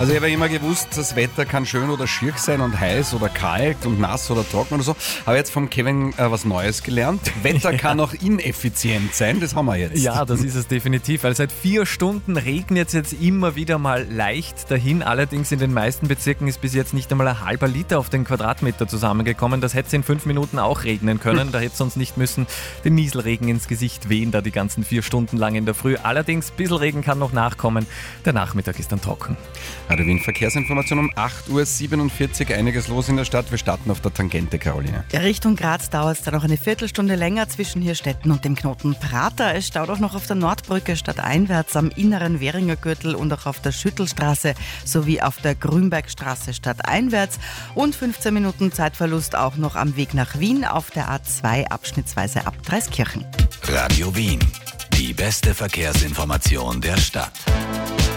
Also ich habe ja immer gewusst, das Wetter kann schön oder schier sein und heiß oder kalt und nass oder trocken oder so. Aber jetzt vom Kevin was Neues gelernt. Wetter kann auch ineffizient sein, das haben wir jetzt. Ja, das ist es definitiv, weil seit 4 Stunden regnet es jetzt immer wieder mal leicht dahin. Allerdings in den meisten Bezirken ist bis jetzt nicht einmal ein halber Liter auf den Quadratmeter zusammengekommen. Das hätte in 5 Minuten auch regnen können. Da hätte es uns nicht müssen den Nieselregen ins Gesicht wehen, da die ganzen 4 Stunden lang in der Früh. Allerdings, ein bisschen Regen kann noch nachkommen. Der Nachmittag ist dann trocken. Radio Wien Verkehrsinformation um 8.47 Uhr. Einiges los in der Stadt. Wir starten auf der Tangente, Caroline. Richtung Graz dauert es dann noch eine Viertelstunde länger zwischen Hirstetten und dem Knoten Prater. Es staut auch noch auf der Nordbrücke stadteinwärts am inneren Währinger Gürtel und auch auf der Schüttelstraße sowie auf der Grünbergstraße stadteinwärts. Und 15 Minuten Zeitverlust auch noch am Weg nach Wien auf der A2 abschnittsweise ab Dreiskirchen. Radio Wien, die beste Verkehrsinformation der Stadt.